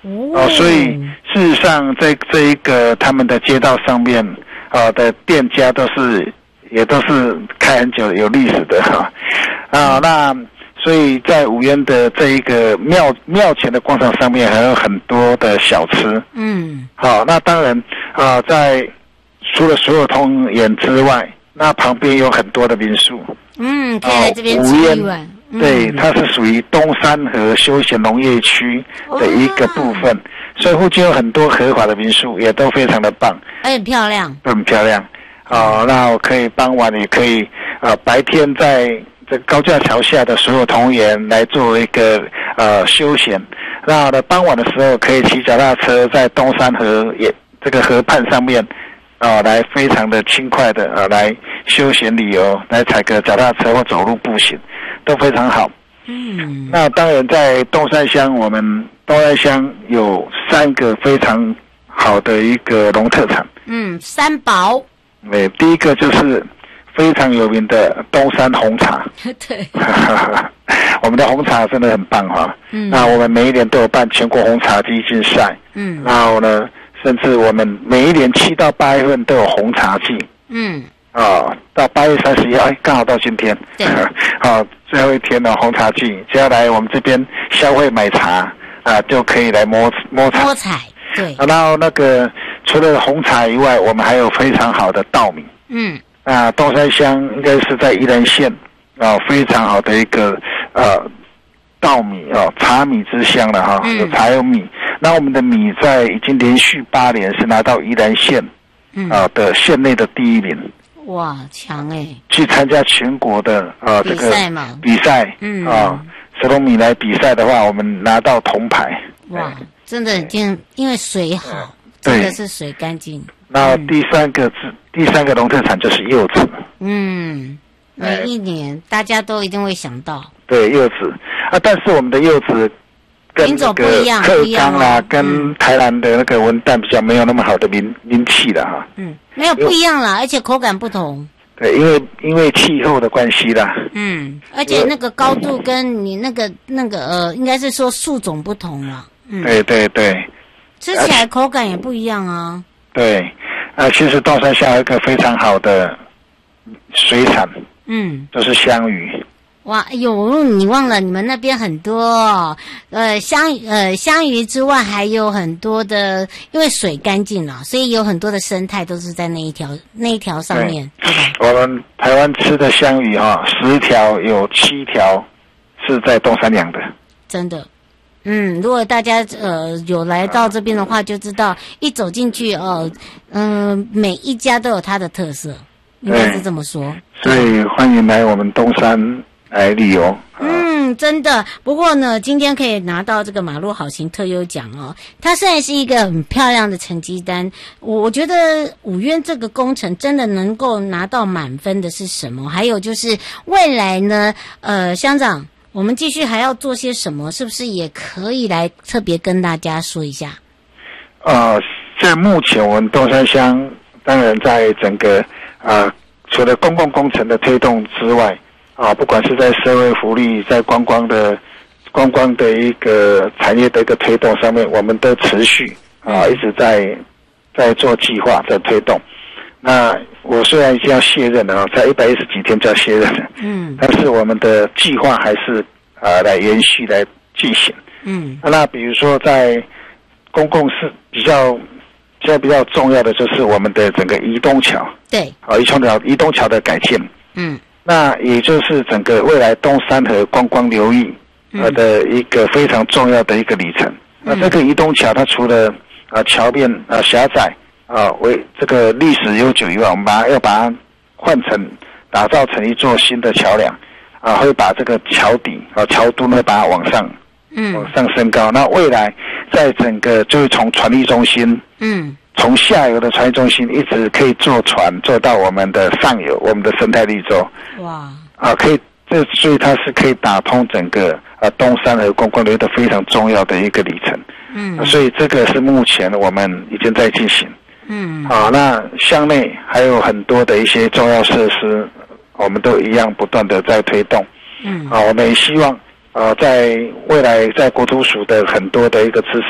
所以事实上在这一个他们的街道上面的店家也都是开很久有历史的那所以在五原的这一个庙前的广场上面还有很多的小吃。那当然在除了所有通园之外，那旁边有很多的民宿。可以来这边吃一晚。对，它是属于东山河休闲农业区的一个部分，所以附近有很多合法的民宿，也都非常的棒， 很漂亮， 很漂亮。那我可以傍晚也可以白天在这高架桥下的所有同园来做一个休闲。那傍晚的时候可以骑脚踏车在东山河这个河畔上面来非常的轻快的来休闲旅游，来踩个脚踏车或走路步行都非常好。那当然在东山乡，我们东山乡有3个非常好的一个农特产。 三宝。 第一个就是非常有名的东山红茶。 对。 我们的红茶真的很棒那我们每一年都有办全国红茶季竞赛。然后呢，甚至我们每一年7到8月份都有红茶季。到8月31号，刚好到今天。对。最后一天的红茶季，只要来我们这边消费买茶就可以来摸茶。 摸彩。对。 然后那个除了红茶以外，我们还有非常好的稻米。东山乡应该是在宜兰县非常好的一个稻米茶米之乡了有茶有米。那我们的米已经连续8年是拿到宜兰县的县内的第1名。 哇，强去参加全国的这个比赛石龙米来比赛的话，我们拿到铜牌。 哇，真的因为水好，真的是水干净。 那第三个农特产就是柚子。 每一年大家都一定会想到。对， 柚子但是我们的柚子跟那个鹤冈跟台南的那个文旦比较没有那么好的名气了没有不一样啦，而且口感不同。 对，因为气候的关系啦。 而且那个高度跟你那个应该是说树种不同了。 对对对。 吃起来口感也不一样啊。 对，其实东山乡有一个非常好的水产，就是香鱼。 哇，你忘了你们那边很多香鱼之外，还有很多的，因为水干净了，所以有很多的生态都是在那一条上面，对吧？ 我们台湾吃的香鱼10条有7条是在东山养的， 真的。如果大家有来到这边的话，就知道一走进去每一家都有它的特色，应该是这么说。 所以欢迎来我们东山来旅游。 真的。不过呢，今天可以拿到这个马路好行特优奖它虽然是一个很漂亮的成绩单，我觉得五院这个工程真的能够拿到满分的是什么？还有就是未来呢，乡长，我们继续还要做些什么？是不是也可以来特别跟大家说一下？ 在目前我们东山乡当然在整个除了公共工程的推动之外不管是在社会福利，在观光的一个产业的一个推动上面，我们都持续一直在做计划，在推动。那我虽然已经要卸任了才110几天就要卸任了，但是我们的计划还是来延续来进行。那比如说在公共是现在比较重要的就是我们的整个宜东桥， 对， 宜东桥的改建，那也就是整个未来东山河观光流域的一个非常重要的一个里程。那这个宜东桥它除了桥面狭窄为这个历史悠久以外，我们要把它打造成一座新的桥梁会把这个桥底桥墩会把它往上升高。那未来在整个就是从船力中心从下游的船运中心一直可以坐船坐到我们的上游，我们的生态绿洲。 哇！ 所以它是可以打通整个东山河观光流的非常重要的一个里程。所以这个是目前我们已经在进行。那乡内还有很多的一些重要设施，我们都一样不断的在推动。我们也希望在未来在国土署的很多的一个支持